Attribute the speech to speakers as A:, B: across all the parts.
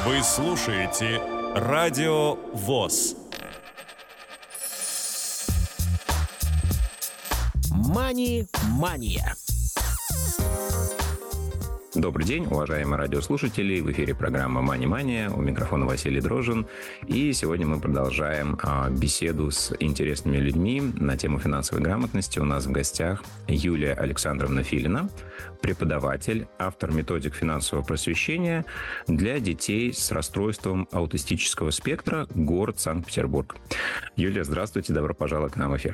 A: Вы слушаете Радио ВОС.
B: Мани-мания.
C: Добрый день, уважаемые радиослушатели. В эфире программа «Мани-мания». У микрофона Василий Дрожжин. И сегодня мы продолжаем беседу с интересными людьми на тему финансовой грамотности. У нас в гостях Юлия Александровна Филина, преподаватель, автор методик финансового просвещения для детей с расстройством аутистического спектра, город Санкт-Петербург. Юлия, здравствуйте, добро пожаловать к нам в эфир.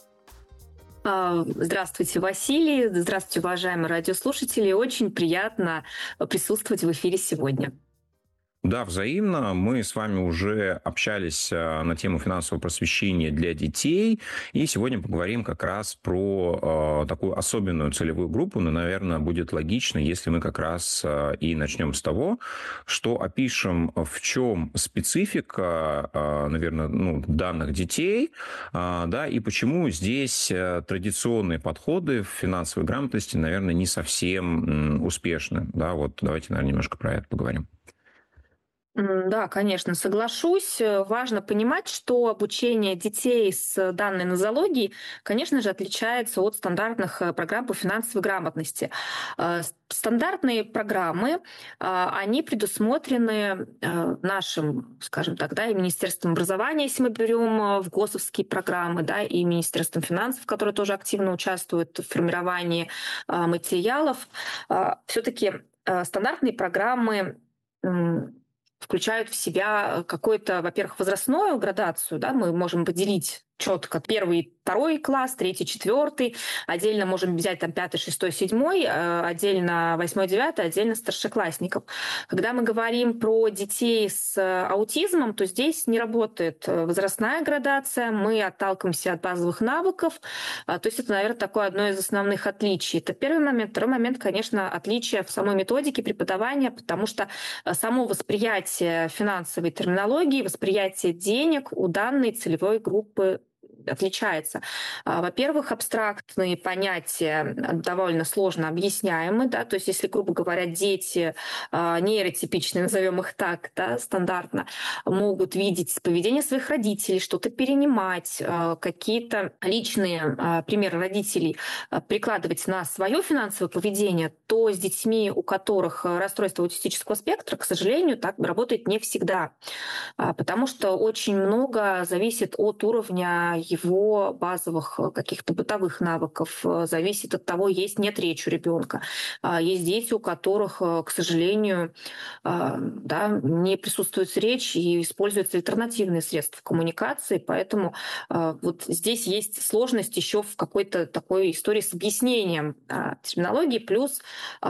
D: Здравствуйте, Василий. Здравствуйте, уважаемые радиослушатели. Очень приятно присутствовать в эфире сегодня.
C: Да, взаимно. Мы с вами уже общались на тему финансового просвещения для детей. И сегодня поговорим как раз про такую особенную целевую группу. Но, наверное, будет логично, если мы как раз и начнем с того, что опишем, в чем специфика, наверное, данных детей, да, и почему здесь традиционные подходы в финансовой грамотности, наверное, не совсем успешны. Да, вот давайте, наверное, немножко про это поговорим.
D: Да, конечно, соглашусь. Важно понимать, что обучение детей с данной нозологией, конечно же, отличается от стандартных программ по финансовой грамотности. Стандартные программы, они предусмотрены нашим, скажем так, да, и Министерством образования, если мы берем в ГОСовские программы, да, и Министерством финансов, которое тоже активно участвует в формировании материалов. Все-таки стандартные программы включают в себя какую-то, во-первых, возрастную градацию, да, мы можем поделить четко первый, второй класс, третий, четвертый, отдельно можем взять там пятый, шестой, седьмой, отдельно восьмой, девятый, отдельно старшеклассников. Когда мы говорим про детей с аутизмом, то здесь не работает возрастная градация, мы отталкиваемся от базовых навыков, то есть это, наверное, такое одно из основных отличий. Это первый момент. Второй момент, конечно, отличие в самой методике преподавания, потому что само восприятие финансовой терминологии, восприятие денег у данной целевой группы отличается. Во-первых, абстрактные понятия довольно сложно объясняемы, да, то есть если, грубо говоря, дети нейротипичные, назовем их так, да, стандартно, могут видеть поведение своих родителей, что-то перенимать, какие-то личные примеры родителей прикладывать на свое финансовое поведение, то с детьми, у которых расстройство аутистического спектра, к сожалению, так работает не всегда, потому что очень много зависит от уровня его базовых каких-то бытовых навыков, зависит от того, есть-нет речь у ребенка. Есть дети, у которых, к сожалению, да, не присутствует речь и используются альтернативные средства коммуникации, поэтому вот здесь есть сложность еще в какой-то такой истории с объяснением терминологии, плюс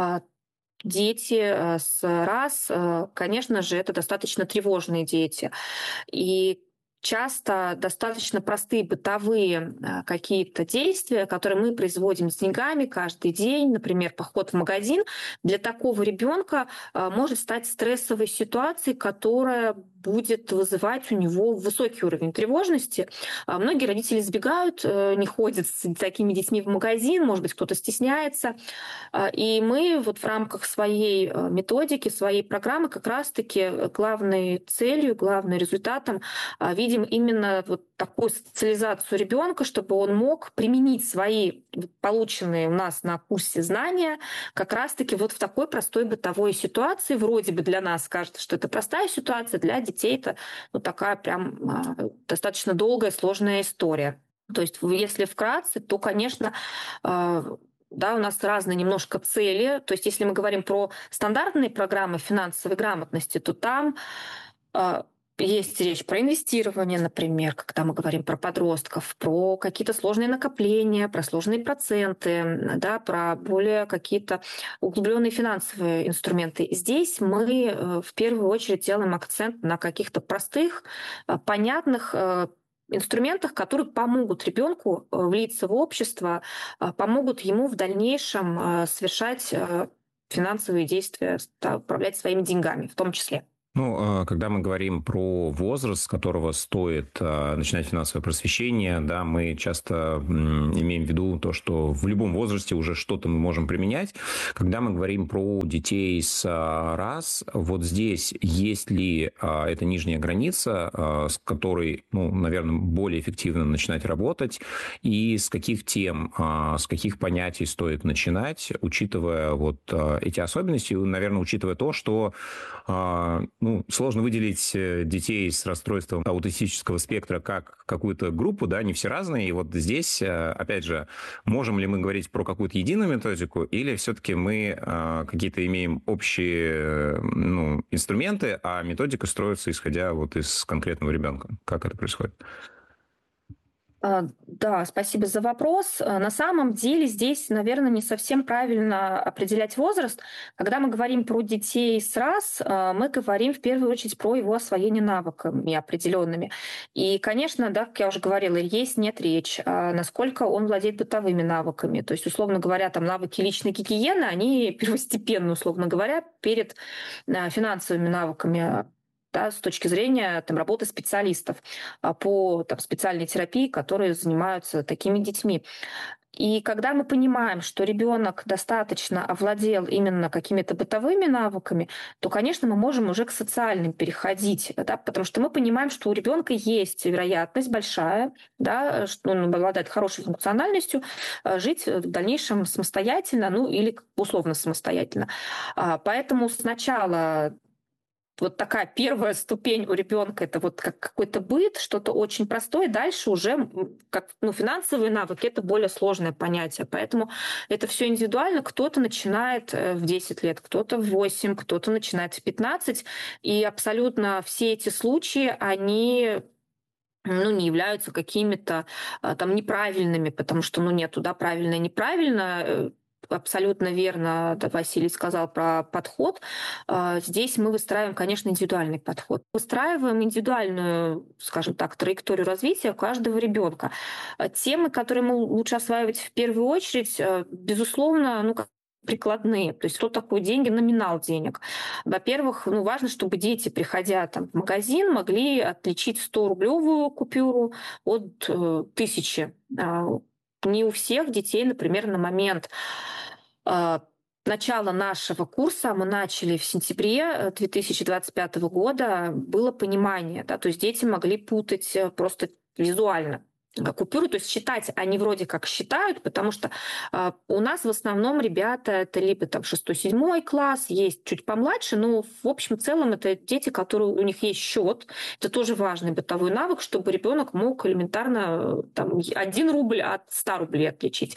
D: дети с РАС, конечно же, это достаточно тревожные дети. И часто достаточно простые бытовые какие-то действия, которые мы производим с деньгами каждый день, например, поход в магазин, для такого ребенка может стать стрессовой ситуацией, которая будет вызывать у него высокий уровень тревожности. Многие родители избегают, не ходят с такими детьми в магазин, может быть, кто-то стесняется. И мы вот в рамках своей методики, своей программы как раз-таки главной целью, главным результатом видим именно вот такую социализацию ребенка, чтобы он мог применить свои полученные у нас на курсе знания как раз-таки вот в такой простой бытовой ситуации. Вроде бы для нас кажется, что это простая ситуация, для детей это такая прям достаточно долгая, сложная история. То есть если вкратце, то, конечно, да, у нас разные немножко цели. То есть если мы говорим про стандартные программы финансовой грамотности, то там есть речь про инвестирование, например, когда мы говорим про подростков, про какие-то сложные накопления, про сложные проценты, да, про более какие-то углубленные финансовые инструменты. Здесь мы в первую очередь делаем акцент на каких-то простых, понятных инструментах, которые помогут ребенку влиться в общество, помогут ему в дальнейшем совершать финансовые действия, управлять своими деньгами в том числе.
C: Когда мы говорим про возраст, с которого стоит начинать финансовое просвещение, да, мы часто имеем в виду то, что в любом возрасте уже что-то мы можем применять. Когда мы говорим про детей с РАС, вот здесь есть ли эта нижняя граница, с которой, наверное, более эффективно начинать работать, и с каких тем, с каких понятий стоит начинать, учитывая вот эти особенности, наверное, учитывая то, что сложно выделить детей с расстройством аутистического спектра как какую-то группу, да, они все разные. И вот здесь, опять же, можем ли мы говорить про какую-то единую методику, или все-таки мы какие-то имеем общие инструменты, а методика строится исходя вот из конкретного ребенка? Как это происходит?
D: Да, спасибо за вопрос. На самом деле здесь, наверное, не совсем правильно определять возраст. Когда мы говорим про детей с РАС, мы говорим в первую очередь про его освоение навыками определенными. И, конечно, да, как я уже говорила, есть нет речь, насколько он владеет бытовыми навыками. То есть, условно говоря, там навыки личной гигиены, они первостепенны, условно говоря, перед финансовыми навыками, да, с точки зрения работы специалистов по специальной терапии, которые занимаются такими детьми. И когда мы понимаем, что ребенок достаточно овладел именно какими-то бытовыми навыками, то, конечно, мы можем уже к социальным переходить, да, потому что мы понимаем, что у ребенка есть вероятность большая, да, что он обладает хорошей функциональностью, жить в дальнейшем самостоятельно, или условно самостоятельно. Поэтому сначала вот такая первая ступень у ребенка это вот как какой-то быт, что-то очень простое. Дальше уже как финансовые навыки это более сложное понятие. Поэтому это все индивидуально. Кто-то начинает в 10 лет, кто-то в 8, кто-то начинает в 15. И абсолютно все эти случаи, они не являются какими-то там неправильными, потому что нету, да, правильно и неправильно. Абсолютно верно, да, Василий сказал про подход. Здесь мы выстраиваем, конечно, индивидуальный подход. Выстраиваем индивидуальную, скажем так, траекторию развития каждого ребенка. Темы, которые мы лучше осваивать в первую очередь, безусловно, прикладные. То есть что такое деньги, номинал денег. Во-первых, важно, чтобы дети, приходя в магазин, могли отличить 100-рублевую купюру от 1000. Не у всех детей, например, на момент начала нашего курса, мы начали в сентябре 2025 года, было понимание, да, то есть дети могли путать просто визуально купюру, то есть считать они вроде как считают, потому что у нас в основном ребята это либо 6-7 класс, есть чуть помладше, но в общем и целом это дети, которые у них есть счет. Это тоже важный бытовой навык, чтобы ребенок мог элементарно 1 рубль от 100 рублей отличить.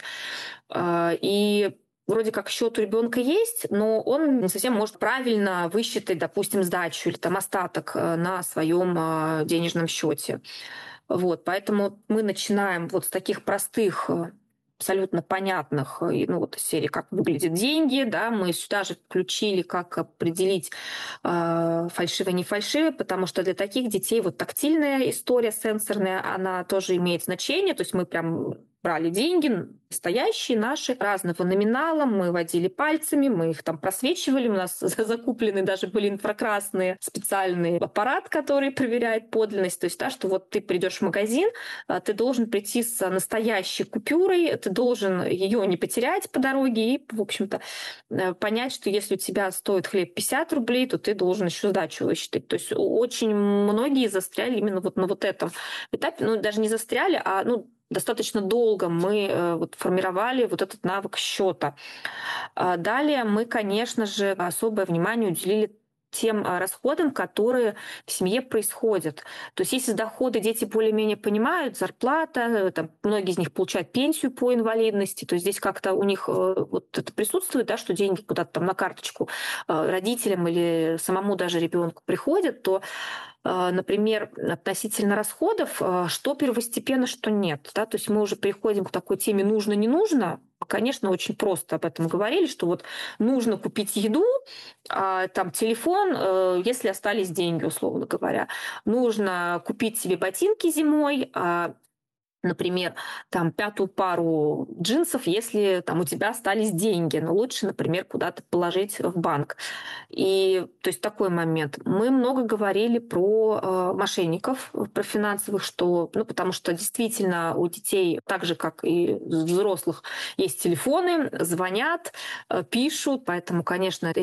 D: И вроде как счет у ребенка есть, но он не совсем может правильно высчитать, допустим, сдачу или остаток на своем денежном счете. Вот, поэтому мы начинаем вот с таких простых, абсолютно понятных, серии, как выглядят деньги, да, мы сюда же включили, как определить фальшивое, не фальшивое, потому что для таких детей вот тактильная история, сенсорная, она тоже имеет значение, то есть мы прям брали деньги, настоящие наши, разного номинала, мы водили пальцами, мы их просвечивали, у нас закуплены даже были инфракрасные специальный аппарат, который проверяет подлинность, то есть, да, что вот ты придешь в магазин, ты должен прийти с настоящей купюрой, ты должен ее не потерять по дороге и, в общем-то, понять, что если у тебя стоит хлеб 50 рублей, то ты должен еще сдачу высчитать. То есть очень многие застряли именно вот на вот этом этапе, даже не застряли, а достаточно долго мы формировали вот этот навык счета. Далее мы, конечно же, особое внимание уделили тем расходам, которые в семье происходят. То есть если доходы дети более-менее понимают, зарплата, многие из них получают пенсию по инвалидности, то есть здесь как-то у них вот это присутствует, да, что деньги куда-то на карточку родителям или самому даже ребенку приходят, то например, относительно расходов, что первостепенно, что нет. Да? То есть мы уже приходим к такой теме «нужно-не нужно». Конечно, очень просто об этом говорили, что вот нужно купить еду, телефон, если остались деньги, условно говоря. Нужно купить себе ботинки зимой, например, там 5-ю пару джинсов, если там у тебя остались деньги, но лучше, например, куда-то положить в банк. И то есть такой момент. Мы много говорили про мошенников, про финансовых, что, ну, потому что действительно у детей, так же, как и у взрослых, есть телефоны, звонят, пишут, поэтому, конечно,